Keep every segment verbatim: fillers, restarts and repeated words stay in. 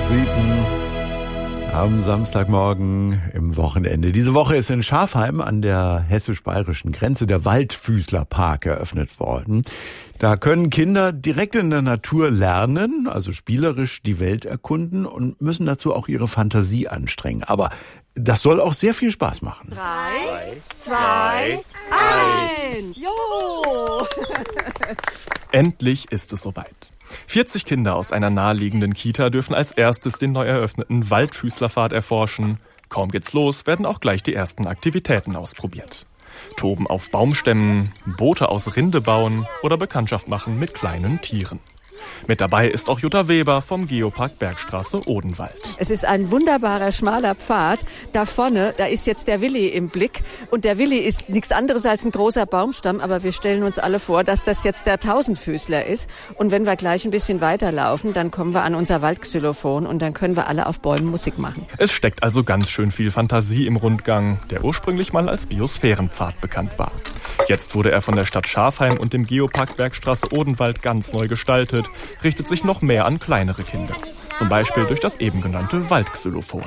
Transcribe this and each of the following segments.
sieben am Samstagmorgen im Wochenende. Diese Woche ist in Schafheim an der hessisch-bayerischen Grenze der Waldfüßlerpark eröffnet worden. Da können Kinder direkt in der Natur lernen, also spielerisch die Welt erkunden und müssen dazu auch ihre Fantasie anstrengen. Aber das soll auch sehr viel Spaß machen. Drei, zwei, eins. Jo! Endlich ist es soweit. vierzig Kinder aus einer naheliegenden Kita dürfen als erstes den neu eröffneten Waldfüßlerpfad erforschen. Kaum geht's los, werden auch gleich die ersten Aktivitäten ausprobiert. Toben auf Baumstämmen, Boote aus Rinde bauen oder Bekanntschaft machen mit kleinen Tieren. Mit dabei ist auch Jutta Weber vom Geopark Bergstraße Odenwald. Es ist ein wunderbarer, schmaler Pfad. Da vorne, da ist jetzt der Willi im Blick. Und der Willi ist nichts anderes als ein großer Baumstamm. Aber wir stellen uns alle vor, dass das jetzt der Tausendfüßler ist. Und wenn wir gleich ein bisschen weiterlaufen, dann kommen wir an unser Waldxylophon und dann können wir alle auf Bäumen Musik machen. Es steckt also ganz schön viel Fantasie im Rundgang, der ursprünglich mal als Biosphärenpfad bekannt war. Jetzt wurde er von der Stadt Schafheim und dem Geopark Bergstraße Odenwald ganz neu gestaltet, richtet sich noch mehr an kleinere Kinder. Zum Beispiel durch das eben genannte Waldxylophon.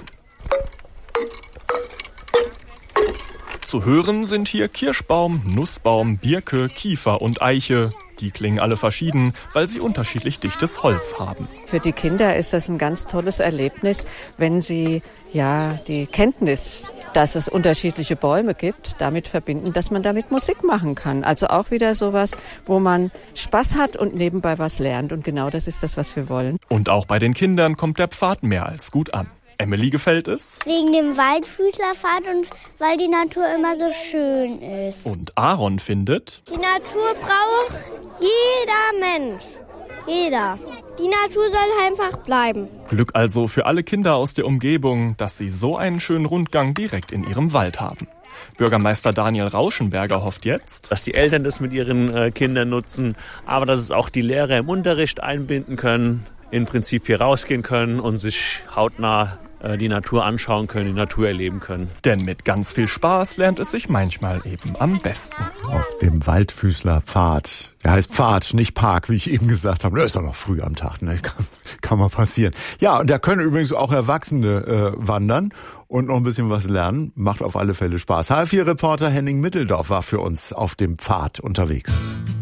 Zu hören sind hier Kirschbaum, Nussbaum, Birke, Kiefer und Eiche. Die klingen alle verschieden, weil sie unterschiedlich dichtes Holz haben. Für die Kinder ist das ein ganz tolles Erlebnis, wenn sie ja die Kenntnis, dass es unterschiedliche Bäume gibt, damit verbinden, dass man damit Musik machen kann. Also auch wieder sowas, wo man Spaß hat und nebenbei was lernt. Und genau das ist das, was wir wollen. Und auch bei den Kindern kommt der Pfad mehr als gut an. Emily gefällt es. Wegen dem Waldfüßlerpfad und weil die Natur immer so schön ist. Und Aaron findet, die Natur braucht jeder Mensch. Jeder. Die Natur soll einfach bleiben. Glück also für alle Kinder aus der Umgebung, dass sie so einen schönen Rundgang direkt in ihrem Wald haben. Bürgermeister Daniel Rauschenberger hofft jetzt, dass die Eltern das mit ihren äh, Kindern nutzen, aber dass es auch die Lehrer im Unterricht einbinden können, im Prinzip hier rausgehen können und sich hautnah äh, die Natur anschauen können, die Natur erleben können. Denn mit ganz viel Spaß lernt es sich manchmal eben am besten. Auf dem Waldfüßlerpfad. Der heißt Pfad, nicht Park, wie ich eben gesagt habe. Das ist doch noch früh am Tag, ne? Kann, kann mal passieren. Ja, und da können übrigens auch Erwachsene äh, wandern und noch ein bisschen was lernen. Macht auf alle Fälle Spaß. H vier Reporter Henning Mitteldorf war für uns auf dem Pfad unterwegs.